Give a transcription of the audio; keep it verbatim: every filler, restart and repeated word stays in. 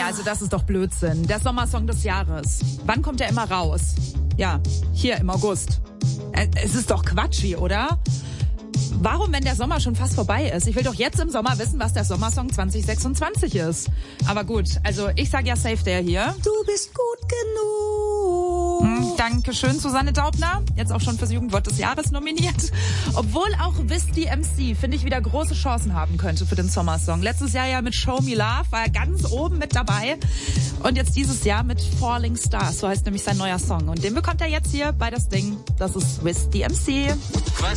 also das ist doch Blödsinn. Der Sommersong des Jahres. Wann kommt der immer raus? Ja, hier im August. Es ist doch Quatschi, oder? Warum, wenn der Sommer schon fast vorbei ist? Ich will doch jetzt im Sommer wissen, was der Sommersong zwanzig sechsundzwanzig ist. Aber gut, also ich sag ja safe der hier. Du bist gut genug. Hm, Dankeschön, Susanne Daubner. Jetzt auch schon fürs Jugendwort des Jahres nominiert. Obwohl auch Wiz D M C, finde ich, wieder große Chancen haben könnte für den Sommersong. Letztes Jahr ja mit Show Me Love, war er ganz oben mit dabei. Und jetzt dieses Jahr mit Falling Stars, so heißt nämlich sein neuer Song. Und den bekommt er jetzt hier bei das Ding. Das ist Wiz D M C.